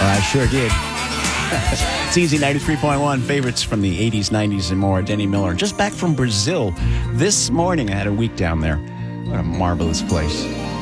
I sure did. It's Easy 93.1, favorites from the 80s, 90s, and more. Denny Miller, just back from Brazil this morning. I had a week down there. What a marvelous place.